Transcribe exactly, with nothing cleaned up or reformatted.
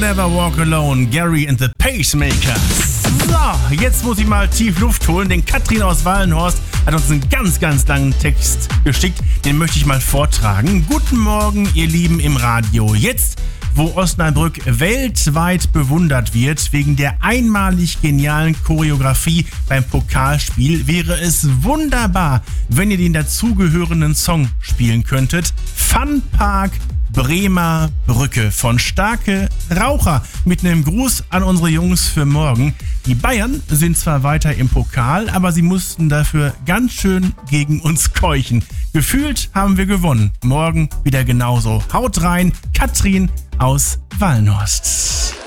Never Walk Alone, Gary and the Pacemakers. So, jetzt muss ich mal tief Luft holen, denn Katrin aus Wallenhorst hat uns einen ganz, ganz langen Text geschickt. Den möchte ich mal vortragen. Guten Morgen, ihr Lieben im Radio. Jetzt, wo Osnabrück weltweit bewundert wird wegen der einmalig genialen Choreografie beim Pokalspiel, wäre es wunderbar, wenn ihr den dazugehörenden Song spielen könntet. Funpark Bremer Brücke von Starke Raucher mit einem Gruß an unsere Jungs für morgen. Die Bayern sind zwar weiter im Pokal, aber sie mussten dafür ganz schön gegen uns keuchen. Gefühlt haben wir gewonnen. Morgen wieder genauso. Haut rein, Katrin aus Wallenhorst.